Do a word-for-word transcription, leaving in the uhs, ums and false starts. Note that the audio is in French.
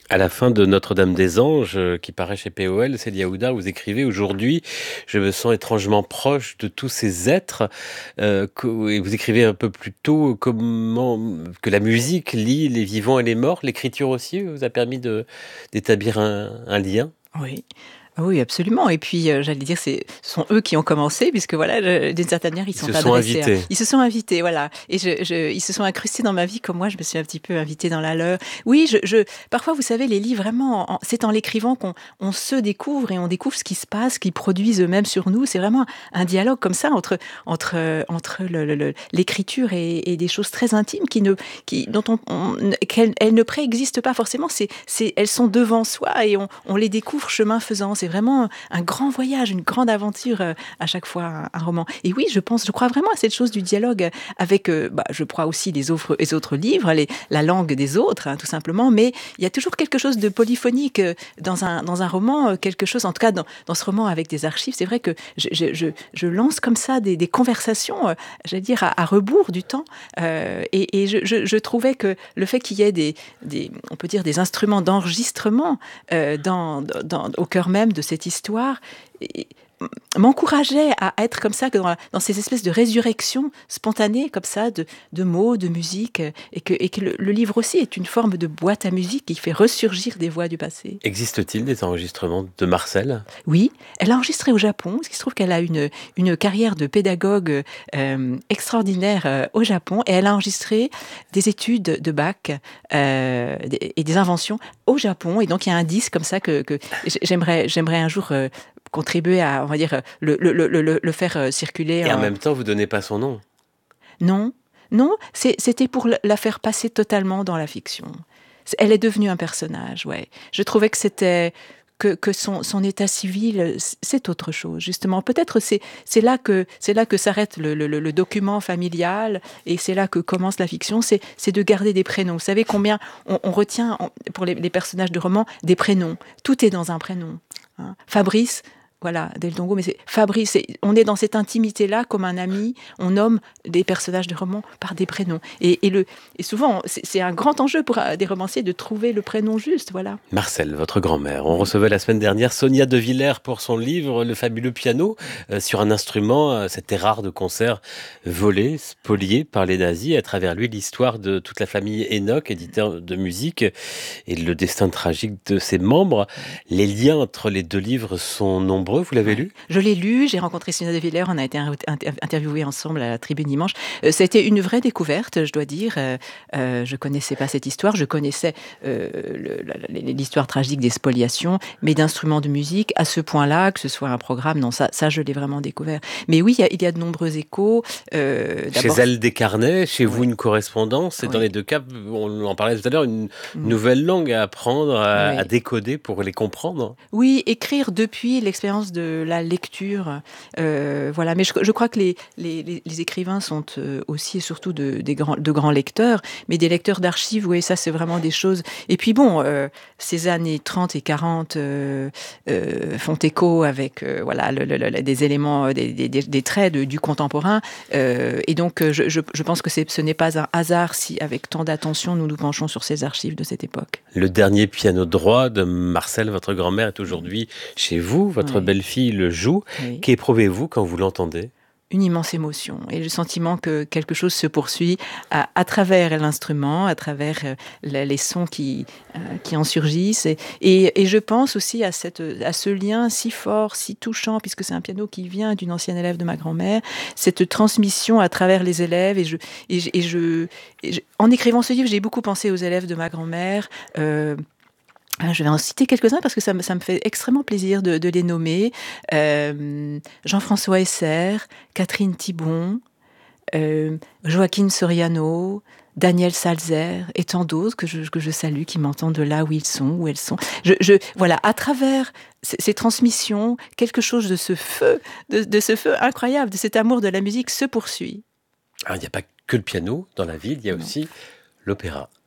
À la fin de Notre-Dame des Anges, euh, qui paraît chez P O L, Célia Ouda, vous écrivez: «Aujourd'hui, je me sens étrangement proche de tous ces êtres». Euh, co- et vous écrivez un peu plus tôt comment que la musique lie les vivants et les morts. L'écriture aussi vous a permis de d'établir un, un lien. Oui. Ah oui, absolument et puis, heu, j'allais dire, c'est ce sont eux qui ont commencé puisque voilà, je d'une certaine manière, ils Ils sont se sont adressés à invités. ils se sont invités, voilà et je je ils se sont incrustés dans ma vie comme moi, je me suis un petit peu invitée dans la leur. Oui, je je parfois, vous savez, les livres vraiment, en c'est en l'écrivant qu'on on se découvre et on découvre ce qui se passe, qu'ils produisent eux-mêmes sur nous. C'est vraiment un dialogue comme ça entre entre, heu, entre le le le l'écriture et et des choses très intimes qui ne qui dont on on qu'elles elles ne préexistent pas forcément. C'est c'est elles sont devant soi et on on les découvre chemin faisant. C'est vraiment un grand voyage, une grande aventure, heu, à chaque fois un un roman et oui, je pense je crois vraiment à cette chose du dialogue, avec, heu, bah, je crois aussi les autres les autres livres, les la langue des autres, hein, tout simplement, mais il y a toujours quelque chose de polyphonique, heu, dans un dans un roman, heu, quelque chose en tout cas dans dans ce roman avec des archives, c'est vrai que je je je je lance comme ça des des conversations, heu, j'allais dire à à rebours du temps, heu et et je je je trouvais que le fait qu'il y ait des des on peut dire des instruments d'enregistrement, heu, dans dans au cœur même de cette histoire et m'encourageait à être comme ça, que dans, la- dans ces espèces de résurrections spontanées comme ça, de, de mots, de musique, euh, et que, et que le, le livre aussi est une forme de boîte à musique qui fait ressurgir des voix du passé. Existe-t-il des enregistrements de Marcel? Oui, elle a enregistré au Japon, parce qu'il se trouve qu'elle a une, une carrière de pédagogue euh, extraordinaire euh, au Japon, et elle a enregistré des études de bac euh, des- et des inventions au Japon, et donc il y a un disque comme ça que, que j'aimerais, j'aimerais un jour euh, contribuer à, on va dire, le, le, le, le, le faire euh, circuler. Et en euh. même temps, vous donnez pas son nom. Non, non, c'est- c'était pour la la faire passer totalement dans la fiction. C'est- Elle est devenue un personnage, ouais. Je trouvais que c'était que, que son, son état civil, euh, c- c'est autre chose, justement. Peut-être c'est c'est là que c'est là que s'arrête le, le- le- le document familial et c'est là que commence la fiction. C'est c'est de garder des prénoms. Vous savez combien on, on retient on- pour les, les personnages de romans des prénoms. Tout est dans un prénom, hein. Fabrice. Voilà, Del Dongo, mais c'est Fabrice. c'est- On est dans cette intimité-là, comme un ami. On nomme des personnages de romans par des prénoms. Et, et le, et souvent, c'est c'est un grand enjeu pour euh, des romanciers de trouver le prénom juste. Voilà. Marcel, votre grand-mère. On Oui. recevait la semaine dernière Sonia De Villers pour son livre Le fabuleux piano, euh, sur un instrument, euh, cet rare de concert volé, spolié par les nazis. À travers lui, l'histoire de toute la famille Enoch, éditeur de musique, et le destin tragique de ses membres. Oui. Les liens entre les deux livres sont nombreux. Vous l'avez Ouais. lu? Je l'ai lu, j'ai rencontré Sonia De Villers, on a été in- inter- interviewés ensemble à la Tribune Dimanche. Euh, ça a été une vraie découverte, je dois dire. Euh, euh, je connaissais pas cette histoire, je connaissais euh, le- la- la- l'histoire tragique des spoliations, mais d'instruments de musique à ce point-là, que ce soit un programme, non, ça, ça je l'ai vraiment découvert. Mais oui, il y a, il y a de nombreux échos. Euh, Chez D'abord, elle, des carnets, chez vous, oui, une correspondance. Et dans oui, les deux cas, on en parlait tout à l'heure, une mm, nouvelle langue à apprendre, à, à oui. décoder pour les comprendre. Oui, écrire depuis l'expérience de la lecture, heu, voilà. Mais je je crois que les les les les écrivains sont, heu, aussi et surtout de des grands de grands lecteurs, mais des lecteurs d'archives, oui, ça, c'est vraiment des choses et puis bon, heu, ces années trente et quarante, heu heu, font écho avec, heu, voilà, le le le des éléments, heu, des des des des traits de du contemporain, heu et donc heu, je je je pense que c'est ce n'est pas un hasard si, avec tant d'attention, nous nous penchons sur ces archives de cette époque. Le dernier piano droit de Marcel, votre grand-mère, est aujourd'hui chez vous. Votre Oui, belle-fille le joue. oui. Qu'éprouvez-vous quand vous l'entendez? Une immense émotion et le sentiment que quelque chose se poursuit à, à travers l'instrument, à travers euh, la- les sons qui, euh, qui en surgissent. Et, et, et je pense aussi à, cette, à ce lien si fort, si touchant, puisque c'est un piano qui vient d'une ancienne élève de ma grand-mère, cette transmission à travers les élèves. Et je, et je, et je, et je- en écrivant ce livre, j'ai beaucoup pensé aux élèves de ma grand-mère. euh, ah, je vais en citer quelques-uns parce que ça me, ça me fait extrêmement plaisir de, de les nommer. Euh, Jean-François Esser, Catherine Thibon, euh, Joaquin Soriano, Daniel Salzer et tant d'autres que je, que je salue, qui m'entendent de là où ils sont, où elles sont. Je, je, voilà, à travers ces, ces transmissions, quelque chose de ce feu, de, de ce feu incroyable, de cet amour de la musique se poursuit. Alors, il n'y a pas que le piano dans la ville, il y a Non. aussi l'opéra.